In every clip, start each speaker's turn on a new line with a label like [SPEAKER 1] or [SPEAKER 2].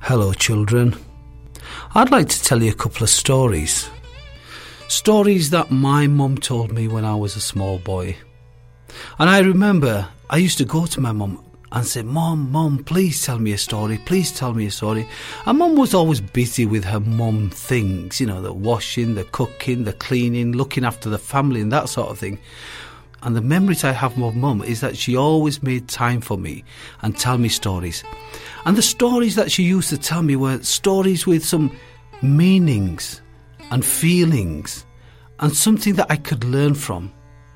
[SPEAKER 1] Hello, children. I'd like to tell you a couple of stories. Stories that my mum told me when I was a small boy. And I remember I used to go to my mum and say, Mum, please tell me a story, please tell me a story. And Mum was always busy with her mum things, the washing, the cooking, the cleaning, looking after the family and that sort of thing. And the memories I have of Mum is that she always made time for me and tell me stories. And the stories that she used to tell me were stories with some meanings and feelings and something that I could learn from.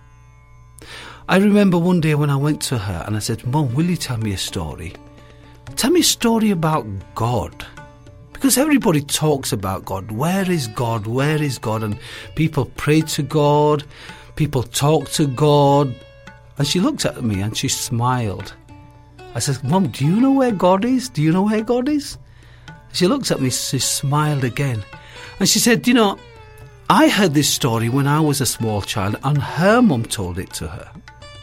[SPEAKER 1] I remember one day when I went to her and I said, Mum, will you tell me a story? Tell me a story about God. Because everybody talks about God. Where is God? Where is God? And people pray to God. People talk to God. And she looked at me and she smiled. I said, Mum, do you know where God is? Do you know where God is? She looked at me, she smiled again. And she said, I heard this story when I was a small child and her mum told it to her.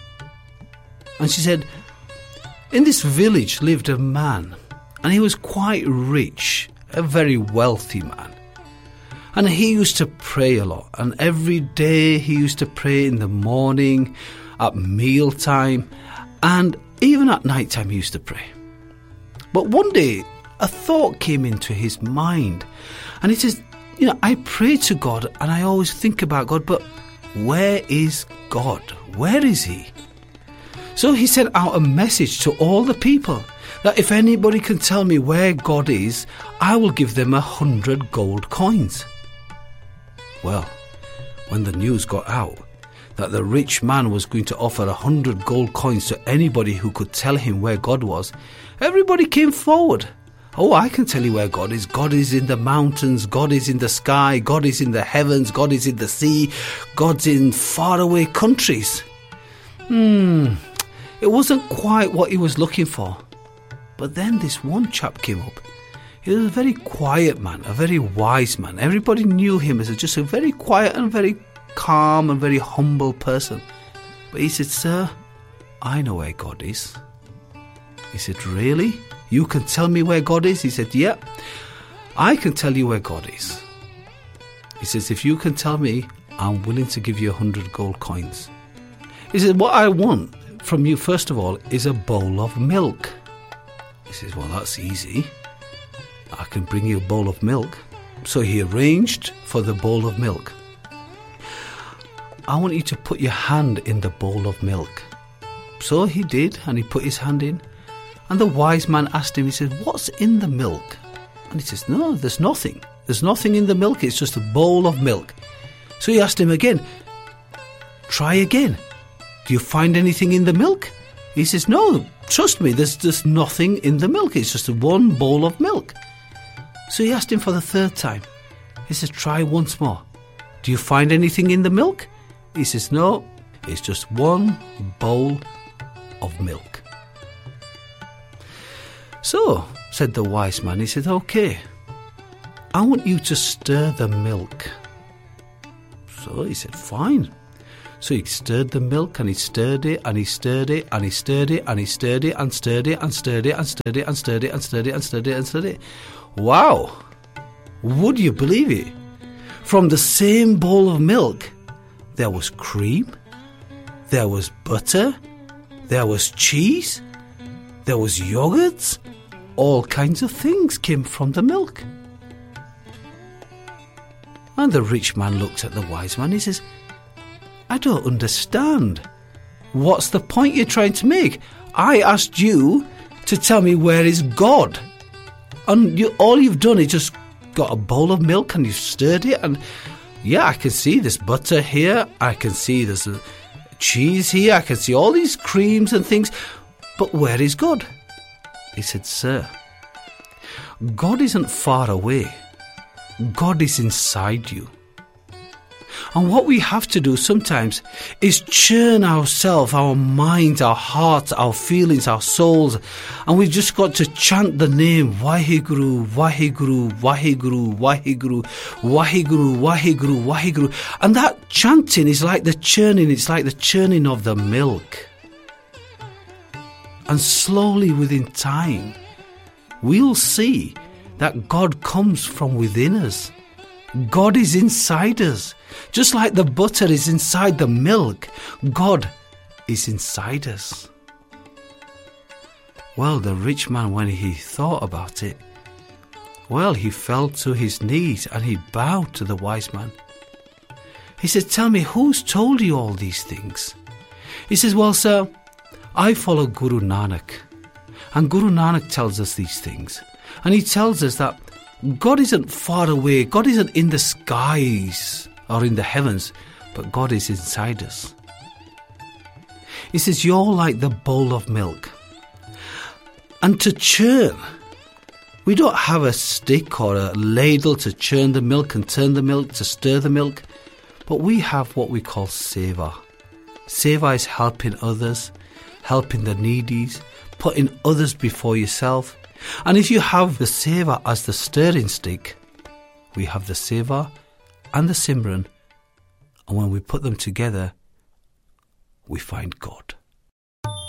[SPEAKER 1] And she said, in this village lived a man and he was quite rich, a very wealthy man. And he used to pray a lot. And every day he used to pray in the morning, at mealtime, and even at night time he used to pray. But one day a thought came into his mind. And he says, I pray to God and I always think about God, but where is God? Where is he? So he sent out a message to all the people that if anybody can tell me where God is, I will give them 100 gold coins. Well, when the news got out that the rich man was going to offer 100 gold coins to anybody who could tell him where God was, everybody came forward. Oh, I can tell you where God is. God is in the mountains. God is in the sky. God is in the heavens. God is in the sea. God's in faraway countries. It wasn't quite what he was looking for. But then this one chap came up. He was a very quiet man, a very wise man. Everybody knew him as just a very quiet and very calm and very humble person. But he said, Sir, I know where God is. He said, Really? You can tell me where God is? He said, Yeah, I can tell you where God is. He says, if you can tell me, I'm willing to give you 100 gold coins. He said, what I want from you, first of all, is a bowl of milk. He says, well, that's easy. I can bring you a bowl of milk. So he arranged for the bowl of milk. I want you to put your hand in the bowl of milk. So he did, and he put his hand in. And the wise man asked him, he said, what's in the milk? And he says, no, there's nothing. There's nothing in the milk. It's just a bowl of milk. So he asked him again, try again. Do you find anything in the milk? He says, no, trust me, there's nothing in the milk. It's just one bowl of milk. So he asked him for the third time. He says, try once more. Do you find anything in the milk? He says, no, it's just one bowl of milk. So, said the wise man, he said, okay, I want you to stir the milk. So he said, fine. So he stirred the milk and he stirred it and he stirred it and he stirred it and he stirred it and stirred it and stirred it and stirred it and stirred it and stirred it and stirred it and stirred it. Wow! Would you believe it? From the same bowl of milk, there was cream, there was butter, there was cheese, there was yogurts, all kinds of things came from the milk. And the rich man looked at the wise man. He says, I don't understand. What's the point you're trying to make? I asked you to tell me where is God. And all you've done is just got a bowl of milk and you've stirred it. And yeah, I can see there's butter here. I can see there's cheese here. I can see all these creams and things. But where is God? He said, sir, God isn't far away. God is inside you. And what we have to do sometimes is churn ourselves, our minds, our hearts, our feelings, our souls. And we've just got to chant the name, Waheguru, Waheguru, Waheguru, Waheguru, Waheguru, Waheguru, Waheguru. And that chanting is like the churning, it's like the churning of the milk. And slowly within time, we'll see that God comes from within us. God is inside us. Just like the butter is inside the milk, God is inside us. Well, the rich man, when he thought about it, well, he fell to his knees and he bowed to the wise man. He said, "Tell me, who's told you all these things?" He says, "Well, sir, I follow Guru Nanak. And Guru Nanak tells us these things. And he tells us that God isn't far away. God isn't in the skies or in the heavens, but God is inside us." He says, "You're like the bowl of milk. And to churn, we don't have a stick or a ladle to churn the milk and turn the milk, to stir the milk, but we have what we call seva. Seva is helping others, helping the needy, putting others before yourself. And if you have the seva as the stirring stick, we have the seva and the simran, and when we put them together, we find God."